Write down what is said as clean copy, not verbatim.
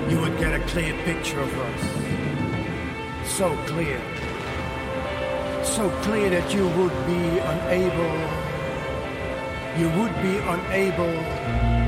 you would get a clear picture of us. So clear. So clear that you would be unable